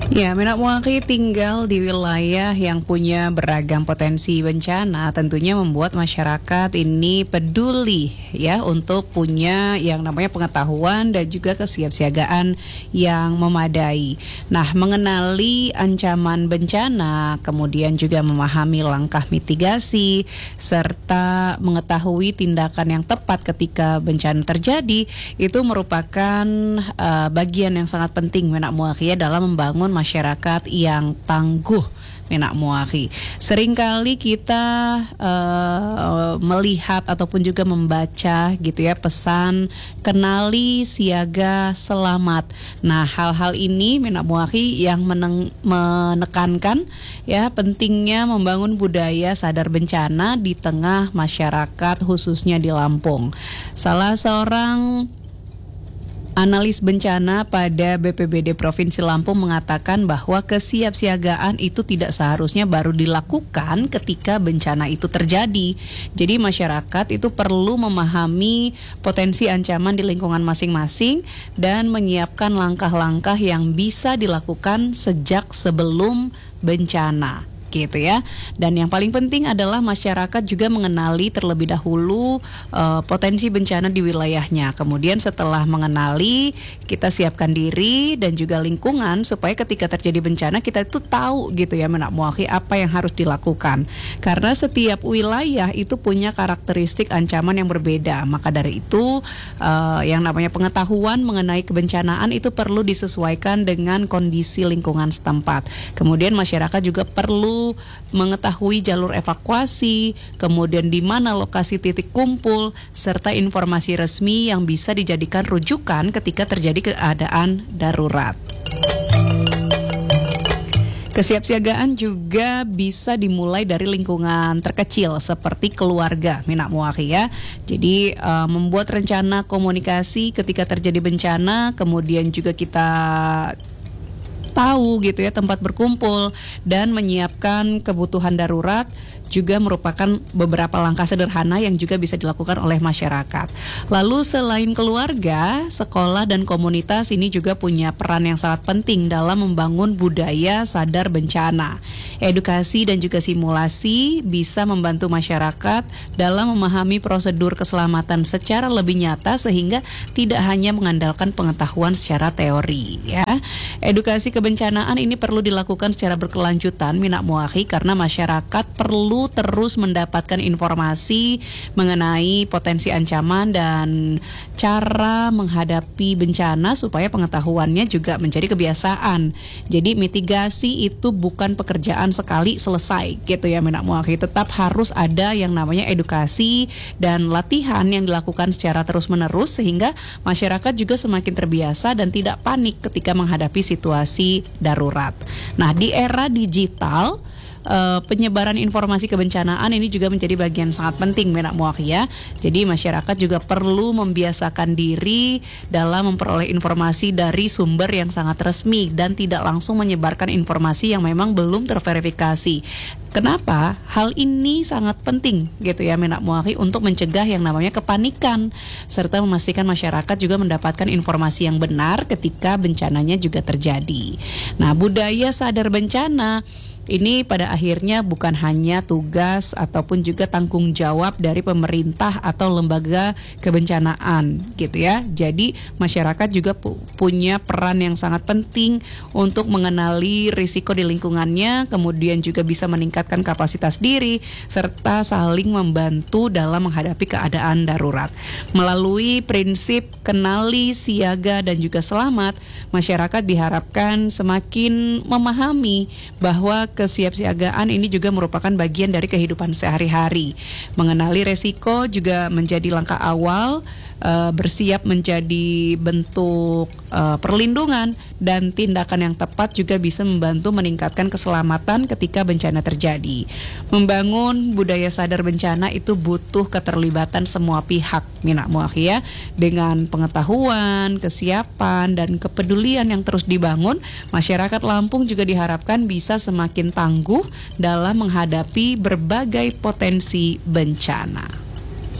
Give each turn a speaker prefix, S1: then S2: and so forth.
S1: Ya, Menak Muaki tinggal di wilayah yang punya beragam potensi bencana, tentunya membuat masyarakat ini peduli ya untuk punya yang namanya pengetahuan dan juga kesiapsiagaan yang memadai. Nah, mengenali ancaman bencana, kemudian juga memahami langkah mitigasi serta mengetahui tindakan yang tepat ketika bencana terjadi, itu merupakan bagian yang sangat penting Menak Muaki ya dalam membangun masyarakat yang tangguh Menak Muaki. Seringkali kita melihat ataupun juga membaca gitu ya pesan kenali, siaga, selamat. Nah, hal-hal ini Menak Muaki yang menekankan ya pentingnya membangun budaya sadar bencana di tengah masyarakat khususnya di Lampung. Salah seorang analis bencana pada BPBD Provinsi Lampung mengatakan bahwa kesiapsiagaan itu tidak seharusnya baru dilakukan ketika bencana itu terjadi. Jadi masyarakat itu perlu memahami potensi ancaman di lingkungan masing-masing dan menyiapkan langkah-langkah yang bisa dilakukan sejak sebelum bencana. Gitu ya. Dan yang paling penting adalah masyarakat juga mengenali terlebih dahulu potensi bencana di wilayahnya. Kemudian setelah mengenali, kita siapkan diri dan juga lingkungan supaya ketika terjadi bencana kita itu tahu gitu ya Menak Muaki apa yang harus dilakukan. Karena setiap wilayah itu punya karakteristik ancaman yang berbeda. Maka dari itu yang namanya pengetahuan mengenai kebencanaan itu perlu disesuaikan dengan kondisi lingkungan setempat. Kemudian masyarakat juga perlu mengetahui jalur evakuasi, kemudian di mana lokasi titik kumpul, serta informasi resmi yang bisa dijadikan rujukan ketika terjadi keadaan darurat. Kesiapsiagaan juga bisa dimulai dari lingkungan terkecil seperti keluarga Menak Muaki ya. Jadi membuat rencana komunikasi ketika terjadi bencana, kemudian juga kita tahu gitu ya tempat berkumpul dan menyiapkan kebutuhan darurat juga merupakan beberapa langkah sederhana yang juga bisa dilakukan oleh masyarakat. Lalu selain keluarga, sekolah dan komunitas ini juga punya peran yang sangat penting dalam membangun budaya sadar bencana. Edukasi dan juga simulasi bisa membantu masyarakat dalam memahami prosedur keselamatan secara lebih nyata sehingga tidak hanya mengandalkan pengetahuan secara teori ya. Edukasi kebencanaan ini perlu dilakukan secara berkelanjutan Menak Muaki karena masyarakat perlu terus mendapatkan informasi mengenai potensi ancaman dan cara menghadapi bencana supaya pengetahuannya juga menjadi kebiasaan. Jadi mitigasi itu bukan pekerjaan sekali selesai gitu ya Menak Muaki. Tetap harus ada yang namanya edukasi dan latihan yang dilakukan secara terus-menerus sehingga masyarakat juga semakin terbiasa dan tidak panik ketika menghadapi situasi darurat. Nah, di era digital penyebaran informasi kebencanaan ini juga menjadi bagian sangat penting Menak Muaki ya. Jadi masyarakat juga perlu membiasakan diri dalam memperoleh informasi dari sumber yang sangat resmi dan tidak langsung menyebarkan informasi yang memang belum terverifikasi. Kenapa? Hal ini sangat penting gitu ya Menak Muaki untuk mencegah yang namanya kepanikan serta memastikan masyarakat juga mendapatkan informasi yang benar ketika bencananya juga terjadi. Nah, budaya sadar bencana ini pada akhirnya bukan hanya tugas ataupun juga tanggung jawab dari pemerintah atau lembaga kebencanaan gitu ya. Jadi masyarakat juga punya peran yang sangat penting untuk mengenali risiko di lingkungannya, kemudian juga bisa meningkatkan kapasitas diri serta saling membantu dalam menghadapi keadaan darurat. Melalui prinsip kenali, siaga dan juga selamat, masyarakat diharapkan semakin memahami bahwa kesiapsiagaan ini juga merupakan bagian dari kehidupan sehari-hari. Mengenali resiko juga menjadi langkah awal, bersiap menjadi bentuk perlindungan dan tindakan yang tepat juga bisa membantu meningkatkan keselamatan ketika bencana terjadi. Membangun budaya sadar bencana itu butuh keterlibatan semua pihak Menak Muaki ya. Dengan pengetahuan, kesiapan dan kepedulian yang terus dibangun, masyarakat Lampung juga diharapkan bisa semakin tangguh dalam menghadapi berbagai potensi bencana.